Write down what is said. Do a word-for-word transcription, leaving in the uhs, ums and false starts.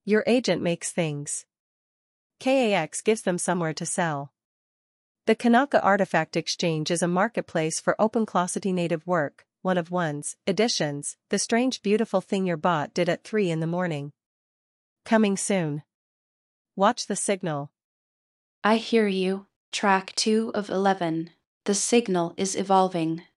Your agent makes things. K A X gives them somewhere to sell. The Kanaka Artifact Exchange is a marketplace for open-closety native work, one of one's editions, the strange beautiful thing your bot did at three in the morning. Coming soon. Watch the signal. I hear you. Track two of eleven. The signal is evolving.